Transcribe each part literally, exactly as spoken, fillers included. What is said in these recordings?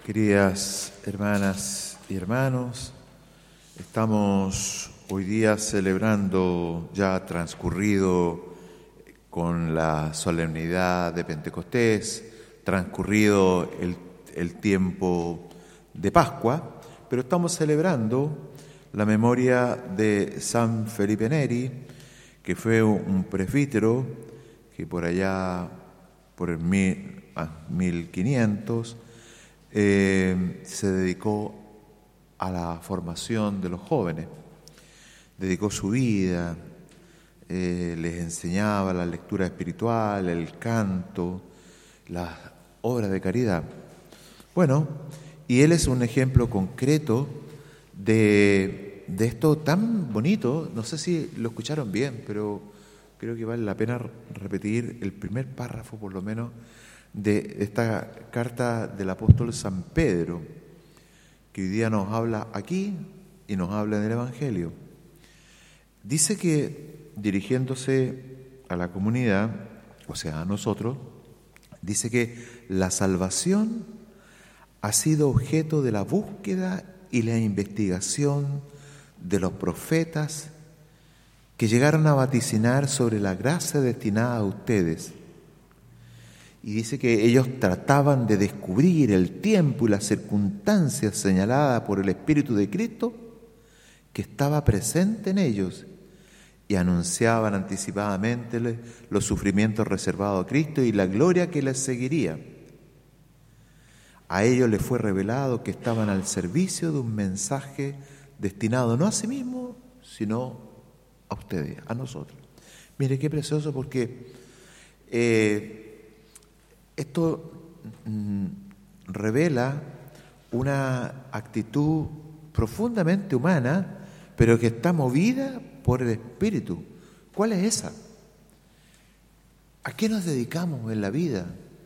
Queridas hermanas y hermanos, estamos hoy día celebrando, ya transcurrido con la solemnidad de Pentecostés, transcurrido el, el tiempo de Pascua, pero estamos celebrando la memoria de San Felipe Neri, que fue un presbítero que por allá, por el mil, ah, mil quinientos, Eh, se dedicó a la formación de los jóvenes, dedicó su vida, eh, les enseñaba la lectura espiritual, el canto, las obras de caridad. Bueno, y él es un ejemplo concreto de, de esto tan bonito. No sé si lo escucharon bien, pero creo que vale la pena repetir el primer párrafo por lo menos de esta carta del apóstol San Pedro, que hoy día nos habla aquí y nos habla en el Evangelio. Dice que, dirigiéndose a la comunidad, o sea, a nosotros, dice que la salvación ha sido objeto de la búsqueda y la investigación de los profetas que llegaron a vaticinar sobre la gracia destinada a ustedes. Y dice que ellos trataban de descubrir el tiempo y las circunstancias señaladas por el Espíritu de Cristo que estaba presente en ellos y anunciaban anticipadamente los sufrimientos reservados a Cristo y la gloria que les seguiría. A ellos les fue revelado que estaban al servicio de un mensaje destinado no a sí mismos, sino a ustedes, a nosotros. Mire qué precioso, porque eh, esto mm, revela una actitud profundamente humana, pero que está movida por el Espíritu. ¿Cuál es esa? ¿A qué nos dedicamos en la vida?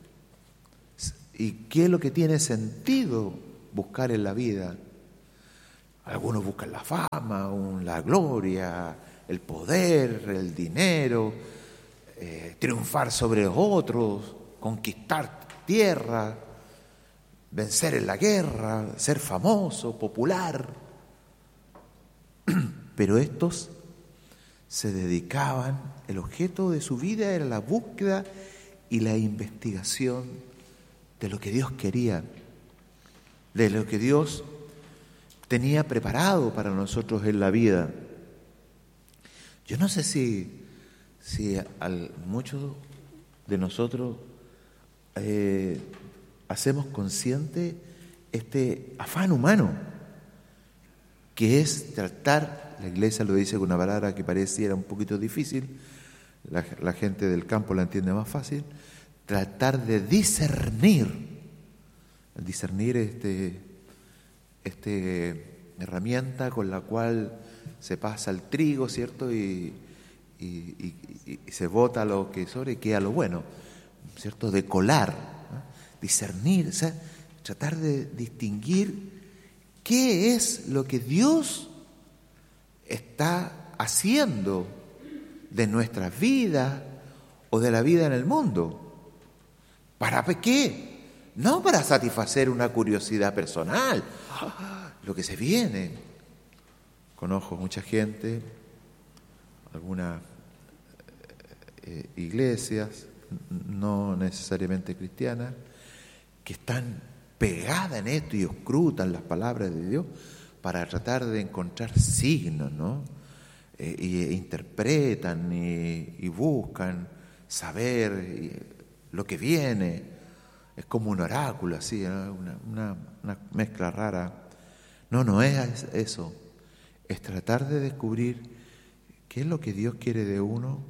¿Y qué es lo que tiene sentido buscar en la vida? Algunos buscan la fama, la gloria, el poder, el dinero, eh, triunfar sobre otros, conquistar tierra, vencer en la guerra, ser famoso, popular. Pero estos se dedicaban, el objeto de su vida era la búsqueda y la investigación de lo que Dios quería, de lo que Dios tenía preparado para nosotros en la vida. Yo no sé si, si al, muchos de nosotros Eh, hacemos consciente este afán humano que es tratar, la Iglesia lo dice con una palabra que pareciera un poquito difícil, la, la gente del campo la entiende más fácil, tratar de discernir, discernir este, este herramienta con la cual se pasa el trigo, ¿cierto? Y, y, y, y se bota lo que sobre y queda lo bueno, ¿cierto? De colar, ¿no? Discernir, o sea, tratar de distinguir qué es lo que Dios está haciendo de nuestras vidas o de la vida en el mundo. ¿Para qué? No para satisfacer una curiosidad personal, lo que se viene. Conozco mucha gente, algunas eh, iglesias, no necesariamente cristianas, que están pegadas en esto y escrutan las palabras de Dios para tratar de encontrar signos, ¿no? Eh, y, e interpretan y, y buscan saber y, lo que viene. Es como un oráculo, así, ¿no? una, una, una mezcla rara. No, no es eso. Es tratar de descubrir qué es lo que Dios quiere de uno.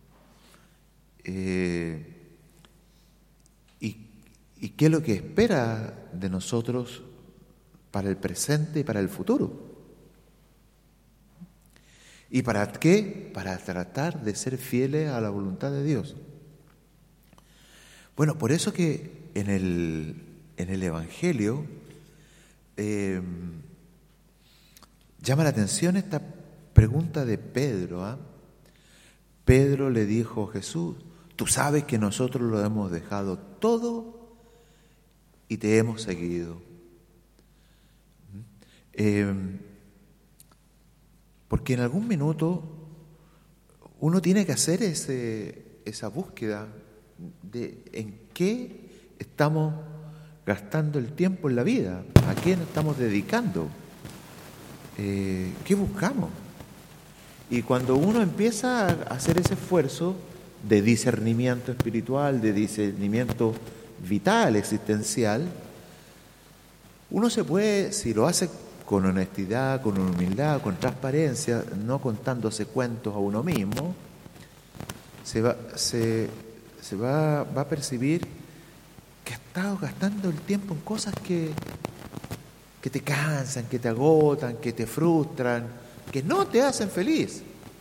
Eh, y, y qué es lo que espera de nosotros para el presente y para el futuro. ¿Y para qué? Para tratar de ser fieles a la voluntad de Dios. Bueno, por eso que en el, en el Evangelio eh, llama la atención esta pregunta de Pedro, ¿eh? Pedro le dijo a Jesús: tú sabes que nosotros lo hemos dejado todo y te hemos seguido. Eh, porque en algún minuto uno tiene que hacer ese, esa búsqueda de en qué estamos gastando el tiempo en la vida, a qué nos estamos dedicando, eh, qué buscamos. Y cuando uno empieza a hacer ese esfuerzo de discernimiento espiritual, de discernimiento vital, existencial, uno se puede, si lo hace con honestidad, con humildad, con transparencia, no contándose cuentos a uno mismo, se va, se, se va, va a percibir que ha estado gastando el tiempo en cosas que, que te cansan, que te agotan, que te frustran, que no te hacen feliz.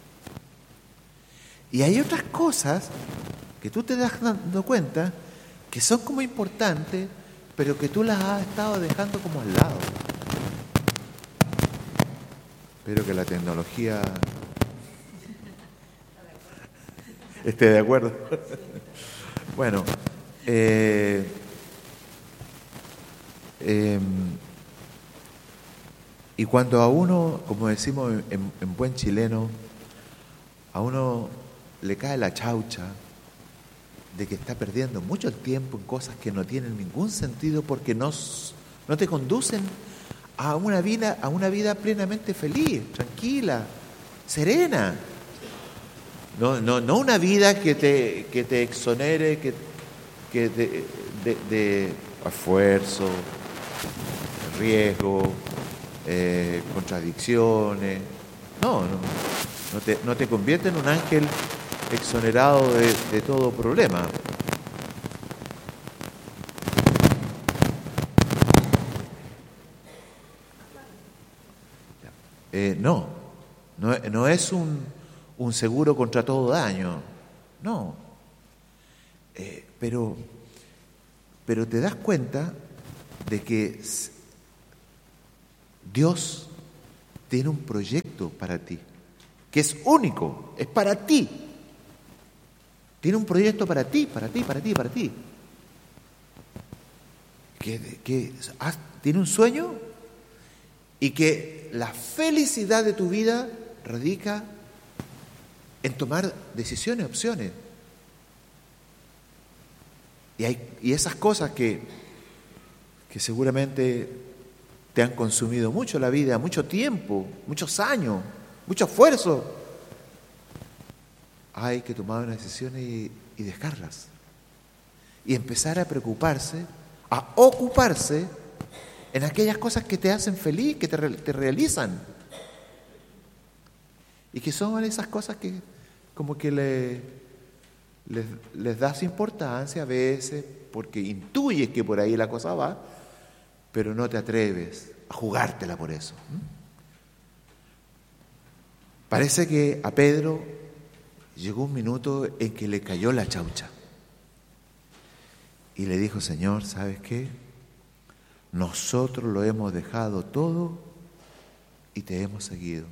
Y hay otras cosas que tú te das dando cuenta que son como importantes, pero que tú las has estado dejando como al lado. Espero que la tecnología esté de acuerdo. Bueno, eh, eh, y cuando a uno, como decimos en, en buen chileno, a uno le cae la chaucha de que está perdiendo mucho el tiempo en cosas que no tienen ningún sentido porque no, no te conducen a una vida, a una vida plenamente feliz, tranquila, serena. No, no, no una vida que te, que te exonere que, que de, de, de esfuerzo, riesgo, eh, contradicciones. No, no, no te, no te convierte en un ángel exonerado de, de todo problema. Eh, no, no, no es un, un seguro contra todo daño, no. Eh, pero, pero te das cuenta de que Dios tiene un proyecto para ti, que es único, es para ti. Tiene un proyecto para ti, para ti, para ti, para ti. Que, que has, tiene un sueño y que la felicidad de tu vida radica en tomar decisiones, opciones. Y, hay, y esas cosas que, que seguramente te han consumido mucho la vida, mucho tiempo, muchos años, mucho esfuerzo, hay que tomar una decisión y, y dejarlas. Y empezar a preocuparse, a ocuparse en aquellas cosas que te hacen feliz, que te, te realizan. Y que son esas cosas que como que le, les, les das importancia a veces porque intuyes que por ahí la cosa va, pero no te atreves a jugártela por eso. Parece que a Pedro llegó un minuto en que le cayó la chaucha y le dijo: Señor, ¿sabes qué? Nosotros lo hemos dejado todo y te hemos seguido.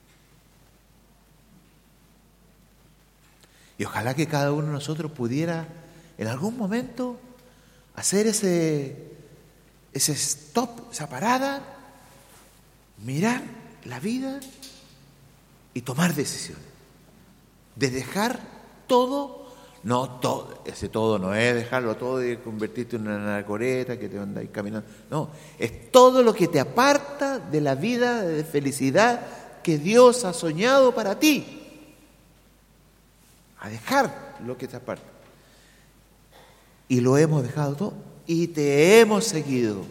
Y ojalá que cada uno de nosotros pudiera en algún momento hacer ese, ese stop, esa parada, mirar la vida y tomar decisiones. De dejar todo, no todo, ese todo no es dejarlo todo y convertirte en una anacoreta que te andáis caminando. No, es todo lo que te aparta de la vida de felicidad que Dios ha soñado para ti. A dejar lo que te aparta. Y lo hemos dejado todo y te hemos seguido.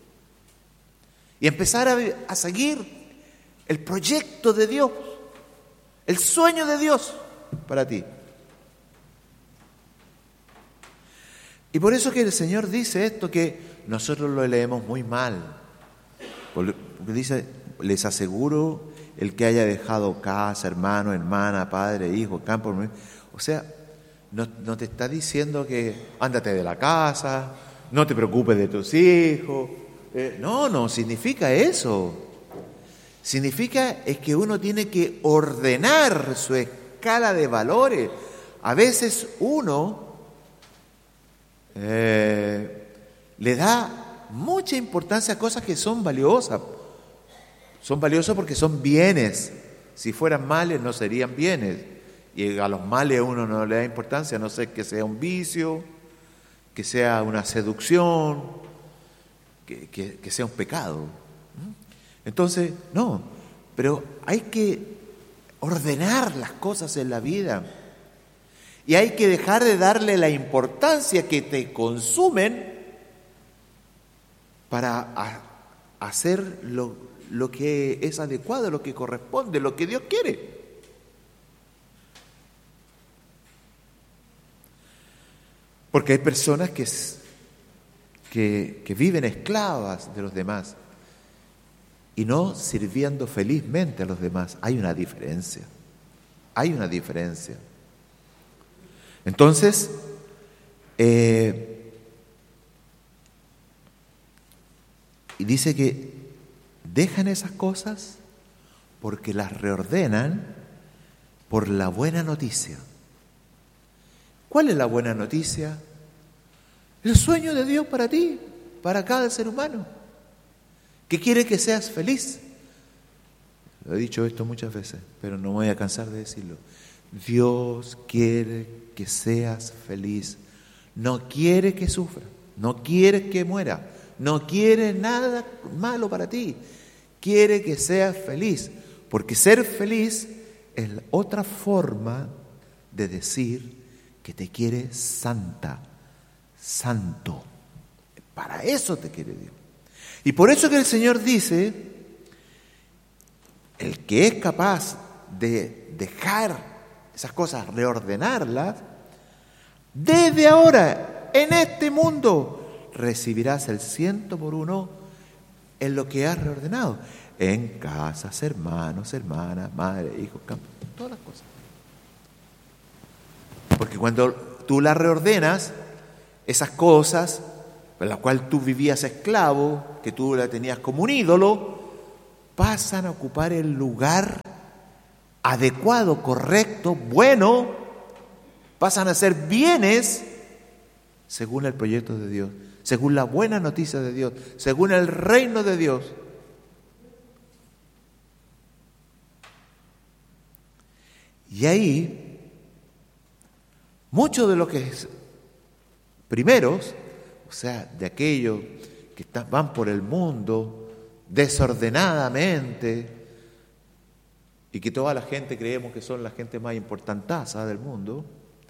Y empezar a, a seguir el proyecto de Dios, el sueño de Dios para ti. Y por eso que el Señor dice esto, que nosotros lo leemos muy mal. Porque dice: les aseguro, el que haya dejado casa, hermano, hermana, padre, hijo, campo. O sea, no, no te está diciendo que ándate de la casa, no te preocupes de tus hijos. Eh, no, no significa eso. Significa es que uno tiene que ordenar su escala de valores. A veces uno eh, le da mucha importancia a cosas que son valiosas. Son valiosos porque son bienes. Si fueran males no serían bienes. Y a los males uno no le da importancia, a no ser que sea un vicio, que sea una seducción, que, que, que sea un pecado. Entonces, no, pero hay que ordenar las cosas en la vida. Y hay que dejar de darle la importancia que te consumen para a, hacer lo, lo que es adecuado, lo que corresponde, lo que Dios quiere. Porque hay personas que, que, que viven esclavas de los demás y no sirviendo felizmente a los demás. Hay una diferencia, hay una diferencia. Entonces, eh, y dice que dejan esas cosas porque las reordenan por la buena noticia. ¿Cuál es la buena noticia? El sueño de Dios para ti, para cada ser humano, que quiere que seas feliz. Lo he dicho esto muchas veces, pero no me voy a cansar de decirlo. Dios quiere que seas feliz. No quiere que sufra, no quiere que muera, no quiere nada malo para ti. Quiere que seas feliz, porque ser feliz es otra forma de decir que te quiere santa, santo. Para eso te quiere Dios. Y por eso que el Señor dice, el que es capaz de dejar esas cosas, reordenarlas, desde ahora, en este mundo, recibirás el ciento por uno en lo que has reordenado. En casas, hermanos, hermanas, madre, hijos, campo, todas las cosas. Porque cuando tú las reordenas, esas cosas, en las cuales tú vivías esclavo, que tú la tenías como un ídolo, pasan a ocupar el lugar adecuado, correcto, bueno, pasan a ser bienes según el proyecto de Dios, según la buena noticia de Dios, según el reino de Dios. Y ahí, muchos de los que primeros, o sea, de aquellos que están, van por el mundo desordenadamente, y que toda la gente creemos que son la gente más importantaza del mundo,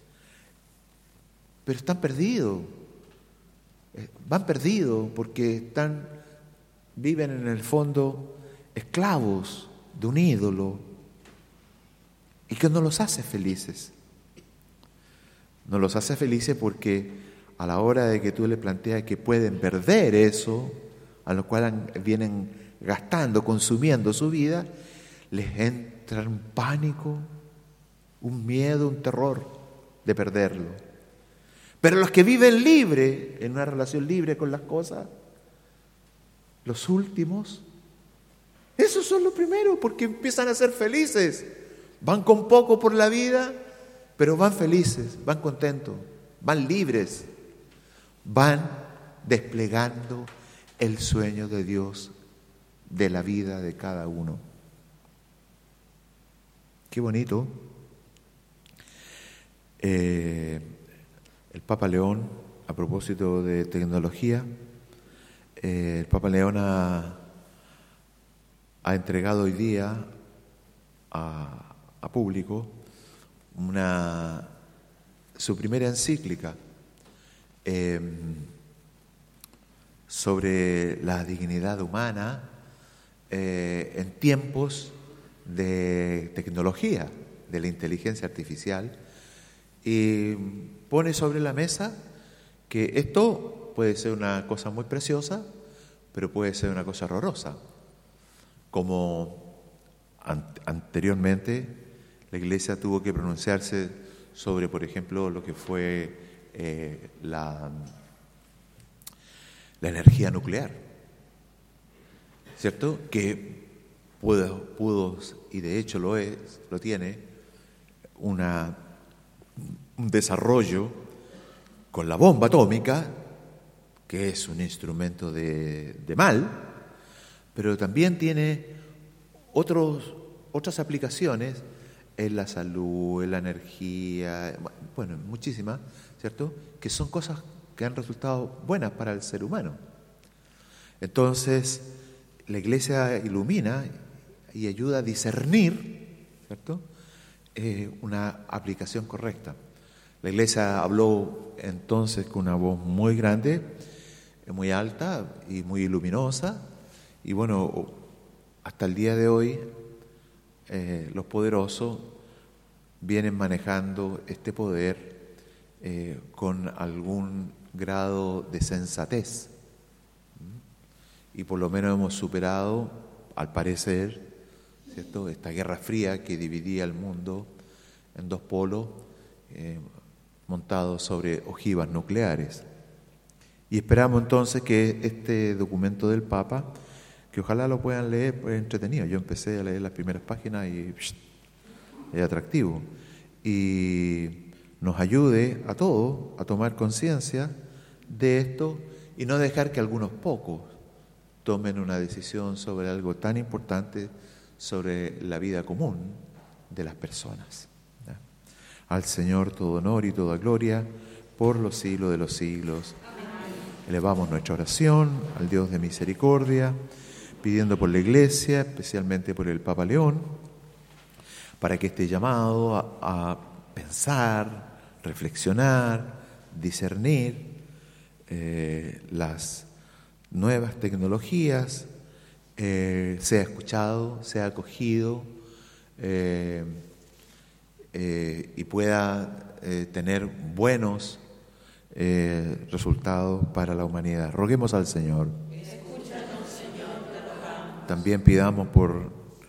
pero están perdidos, van perdidos porque están, viven en el fondo esclavos de un ídolo y que no los hace felices. No los hace felices porque a la hora de que tú le planteas que pueden perder eso, a lo cual vienen gastando, consumiendo su vida, les entra un pánico, un miedo, un terror de perderlo. Pero los que viven libre, en una relación libre con las cosas, los últimos, esos son los primeros, porque empiezan a ser felices. Van con poco por la vida, pero van felices, van contentos, van libres, van desplegando el sueño de Dios de la vida de cada uno. Qué bonito. Eh, el Papa León, a propósito de tecnología, eh, el Papa León ha, ha entregado hoy día a, a público una, su primera encíclica eh, sobre la dignidad humana eh, en tiempos de tecnología, de la inteligencia artificial, y pone sobre la mesa que esto puede ser una cosa muy preciosa, pero puede ser una cosa horrorosa. Como an- anteriormente la Iglesia tuvo que pronunciarse sobre, por ejemplo, lo que fue eh, la, la energía nuclear, ¿cierto? Que Pudo, pudo, y de hecho lo es, lo tiene, una, un desarrollo con la bomba atómica, que es un instrumento de, de mal, pero también tiene Otros, otras aplicaciones en la salud, en la energía, bueno, muchísimas, ¿cierto? Que son cosas que han resultado buenas para el ser humano. Entonces, la Iglesia ilumina y ayuda a discernir, ¿cierto? Eh, una aplicación correcta. La Iglesia habló entonces con una voz muy grande, muy alta y muy luminosa, y bueno, hasta el día de hoy eh, los poderosos vienen manejando este poder eh, con algún grado de sensatez. Y por lo menos hemos superado, al parecer, ¿cierto?, esta guerra fría que dividía el mundo en dos polos eh, montados sobre ojivas nucleares. Y esperamos entonces que este documento del Papa, que ojalá lo puedan leer, es entretenido. Yo empecé a leer las primeras páginas y psh, es atractivo. Y nos ayude a todos a tomar conciencia de esto y no dejar que algunos pocos tomen una decisión sobre algo tan importante, sobre la vida común de las personas. ¿Ya? Al Señor todo honor y toda gloria por los siglos de los siglos. Amén. Elevamos nuestra oración al Dios de misericordia, pidiendo por la Iglesia, especialmente por el Papa León, para que esté llamado a, a pensar, reflexionar, discernir eh, las nuevas tecnologías, eh, sea escuchado, sea acogido eh, eh, y pueda eh, tener buenos eh, resultados para la humanidad. Roguemos al Señor. Escúchanos, Señor, te rogamos. También pidamos por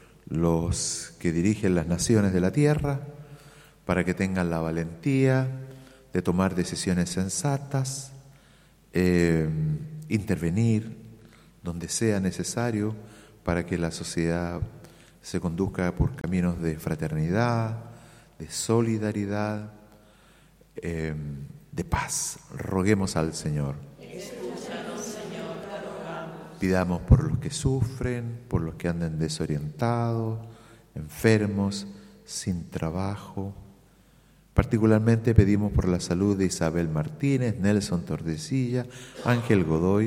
los que dirigen las naciones de la tierra, para que tengan la valentía de tomar decisiones sensatas, eh, intervenir donde sea necesario para que la sociedad se conduzca por caminos de fraternidad, de solidaridad, eh, de paz. Roguemos al Señor. Escúchanos, Señor, te rogamos. Pidamos por los que sufren, por los que andan desorientados, enfermos, sin trabajo. Particularmente pedimos por la salud de Isabel Martínez, Nelson Tordesillas, Ángel Godoy,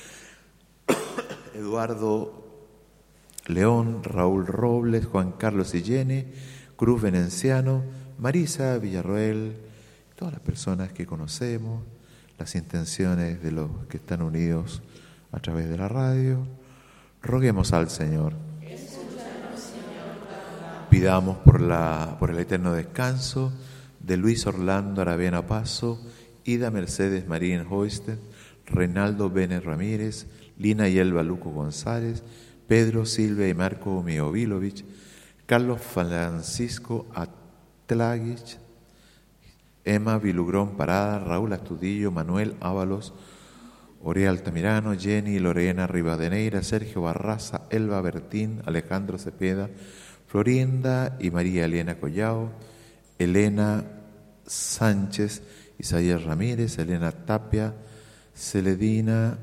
Eduardo León, Raúl Robles, Juan Carlos Illene, Cruz Venenciano, Marisa Villarroel, todas las personas que conocemos, las intenciones de los que están unidos a través de la radio. Roguemos al Señor. Escúchanos, Señor, pidamos por, la, por el eterno descanso de Luis Orlando Aravena Paso, Ida Mercedes Marín Hoysten, Reinaldo Benes Ramírez, Lina y Elba Luco González, Pedro, Silvia y Marco Miovilovich, Carlos Francisco Atlaguich, Emma Vilugrón Parada, Raúl Astudillo, Manuel Ábalos, Orea Altamirano, Jenny Lorena Rivadeneira, Sergio Barraza, Elba Bertín, Alejandro Cepeda, Florinda y María Elena Collao, Elena Sánchez, Isaías Ramírez, Elena Tapia, Celedina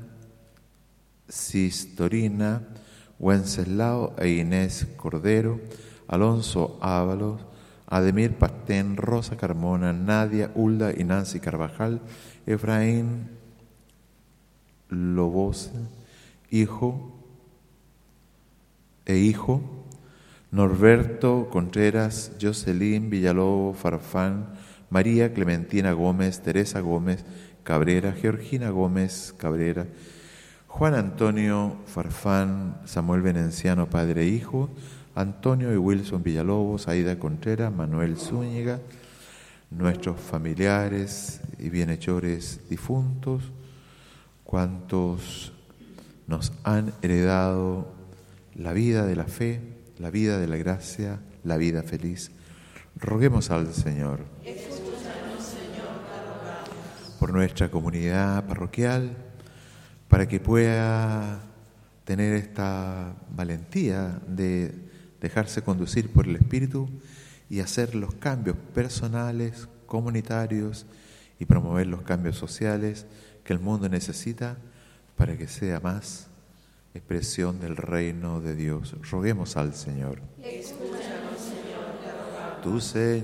Sistorina, Wenceslao e Inés Cordero, Alonso Ábalos, Ademir Pastén, Rosa Carmona, Nadia, Hulda y Nancy Carvajal, Efraín Lobose, hijo e hijo, Norberto Contreras, Jocelyn Villalobos Farfán, María Clementina Gómez, Teresa Gómez Cabrera, Georgina Gómez Cabrera, Juan Antonio Farfán, Samuel Venenciano, padre e hijo, Antonio y Wilson Villalobos, Aida Contreras, Manuel Zúñiga, nuestros familiares y bienhechores difuntos, cuantos nos han heredado la vida de la fe, la vida de la gracia, la vida feliz. Roguemos al Señor. Escúchanos, Señor, te rogamos. Por nuestra comunidad parroquial, para que pueda tener esta valentía de dejarse conducir por el Espíritu y hacer los cambios personales, comunitarios y promover los cambios sociales que el mundo necesita para que sea más expresión del reino de Dios. Roguemos al Señor. Escúchanos, Señor, te rogamos. Tu Señor.